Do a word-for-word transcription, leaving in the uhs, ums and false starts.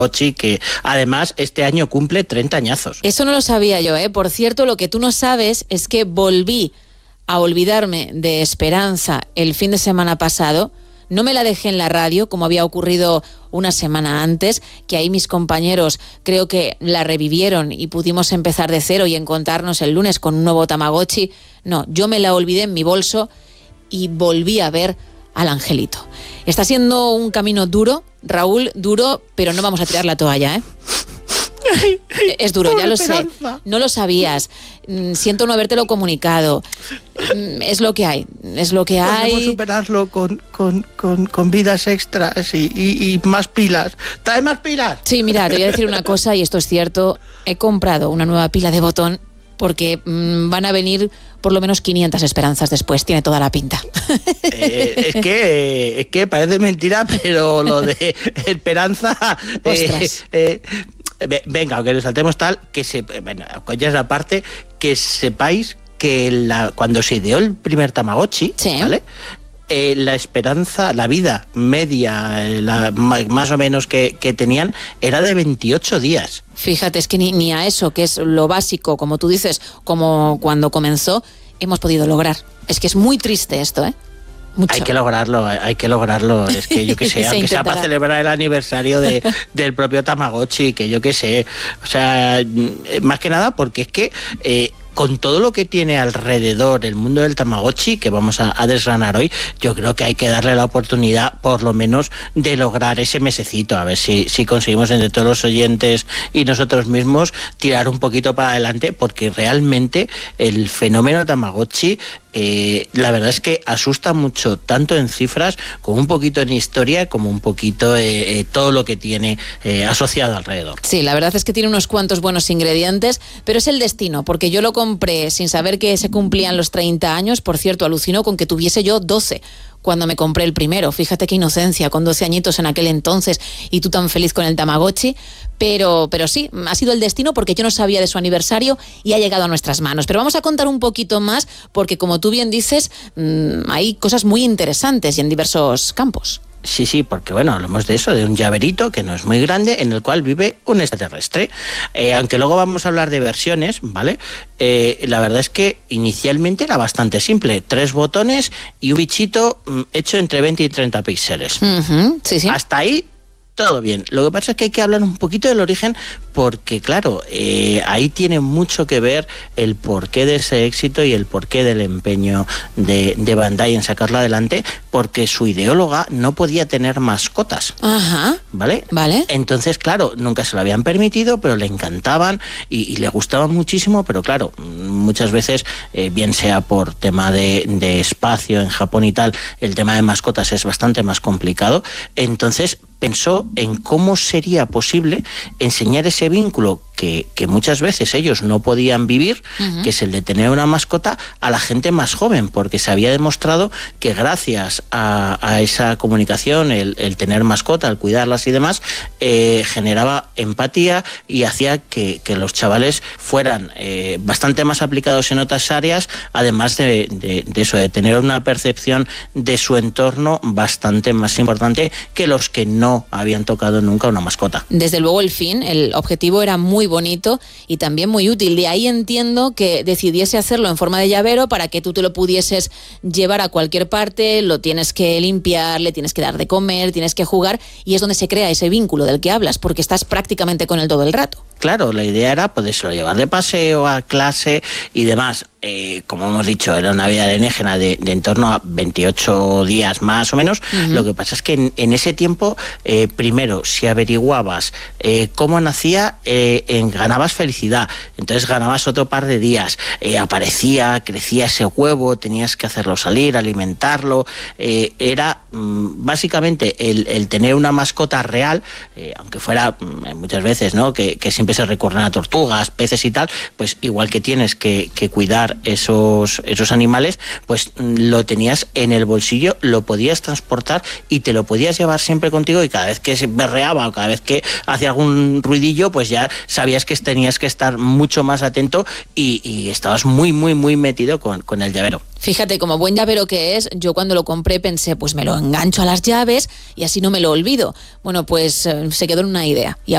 Tamagotchi, que además este año cumple treinta añazos. Eso no lo sabía yo, ¿eh? Por cierto, lo que tú no sabes es que volví a olvidarme de Esperanza el fin de semana pasado. No me la dejé en la radio, como había ocurrido una semana antes, que ahí mis compañeros creo que la revivieron y pudimos empezar de cero y encontrarnos el lunes con un nuevo Tamagotchi. No, yo me la olvidé en mi bolso y volví a ver al angelito. Está siendo un camino duro, Raúl, duro, pero no vamos a tirar la toalla, ¿eh? Es duro, ya lo sé. No lo sabías. Siento no habértelo comunicado. Es lo que hay. Es lo que hay. Podemos superarlo con, con, con, con vidas extras y, y, y más pilas. ¿Trae más pilas? Sí, mira, te voy a decir una cosa y esto es cierto. He comprado una nueva pila de botón porque mmm, van a venir por lo menos quinientas esperanzas después. Tiene toda la pinta. Eh, es que es que parece mentira, pero lo de Esperanza... Eh, eh, venga, aunque nos saltemos tal, que se... Bueno, ya es la parte, que sepáis que la, cuando se ideó el primer Tamagotchi, sí, ¿vale? Eh, la esperanza, la vida media, la, más o menos que, que tenían, era de veintiocho días. Fíjate, es que ni, ni a eso, que es lo básico, como tú dices, como cuando comenzó, hemos podido lograr. Es que es muy triste esto, ¿eh? Mucho. Hay que lograrlo, hay que lograrlo. Es que yo qué sé, aunque sea para celebrar el aniversario de, del propio Tamagotchi, que yo qué sé. O sea, más que nada porque es que... Eh, con todo lo que tiene alrededor el mundo del Tamagotchi, que vamos a, a desgranar hoy, yo creo que hay que darle la oportunidad, por lo menos, de lograr ese mesecito, a ver si, si conseguimos entre todos los oyentes y nosotros mismos tirar un poquito para adelante, porque realmente el fenómeno Tamagotchi, eh, la verdad es que asusta mucho, tanto en cifras, como un poquito en historia, como un poquito eh, eh, todo lo que tiene eh, asociado alrededor. Sí, la verdad es que tiene unos cuantos buenos ingredientes, pero es el destino, porque yo lo compré sin saber que se cumplían los treinta años. Por cierto, alucinó con que tuviese yo doce cuando me compré el primero. Fíjate qué inocencia, con doce añitos en aquel entonces y tú tan feliz con el Tamagotchi. Pero, pero sí, ha sido el destino porque yo no sabía de su aniversario y ha llegado a nuestras manos. Pero vamos a contar un poquito más porque, como tú bien dices, mmm, hay cosas muy interesantes y en diversos campos. Sí, sí, porque bueno, hablamos de eso, de un llaverito que no es muy grande, en el cual vive un extraterrestre. Eh, aunque luego vamos a hablar de versiones, ¿vale? Eh, la verdad es que inicialmente era bastante simple. Tres botones y un bichito mm, hecho entre veinte y treinta píxeles. Uh-huh, sí, sí. Hasta ahí todo bien. Lo que pasa es que hay que hablar un poquito del origen porque, claro, eh, ahí tiene mucho que ver el porqué de ese éxito y el porqué del empeño de, de Bandai en sacarlo adelante, porque su ideóloga no podía tener mascotas. Ajá. ¿Vale? Vale. Entonces, claro, nunca se lo habían permitido, pero le encantaban y, y le gustaban muchísimo, pero claro, muchas veces, eh, bien sea por tema de, de espacio en Japón y tal, el tema de mascotas es bastante más complicado. Entonces pensó en cómo sería posible enseñar ese vínculo que, que muchas veces ellos no podían vivir, uh-huh, que es el de tener una mascota, a la gente más joven, porque se había demostrado que gracias a, a esa comunicación, el, el tener mascota, el cuidarlas y demás, eh, generaba empatía y hacía que, que los chavales fueran eh, bastante más aplicados en otras áreas, además de, de, de eso, de tener una percepción de su entorno bastante más importante que los que no habían tocado nunca una mascota. Desde luego el fin, el objetivo era muy bonito y también muy útil. De ahí entiendo que decidiese hacerlo en forma de llavero para que tú te lo pudieses llevar a cualquier parte, lo tienes que limpiar, le tienes que dar de comer, tienes que jugar y es donde se crea ese vínculo del que hablas porque estás prácticamente con él todo el rato. Claro, la idea era podérselo llevar de paseo, a clase y demás. Eh, como hemos dicho, era una vida alienígena de, de en torno a veintiocho días más o menos. Uh-huh. Lo que pasa es que en, en ese tiempo, eh, primero, si averiguabas eh, cómo nacía, eh, en, ganabas felicidad. Entonces ganabas otro par de días. Eh, aparecía, crecía ese huevo, tenías que hacerlo salir, alimentarlo. Eh, era mm, básicamente el, el tener una mascota real, eh, aunque fuera mm, muchas veces, ¿no? Que, que siempre se recurren a tortugas, peces y tal, pues igual que tienes que, que cuidar esos, esos animales, pues lo tenías en el bolsillo, lo podías transportar y te lo podías llevar siempre contigo y cada vez que se berreaba o cada vez que hacía algún ruidillo, pues ya sabías que tenías que estar mucho más atento y, y estabas muy, muy, muy metido con, con el llavero. Fíjate, como buen llavero que es, yo cuando lo compré pensé, pues me lo engancho a las llaves y así no me lo olvido. Bueno, pues eh, se quedó en una idea. Y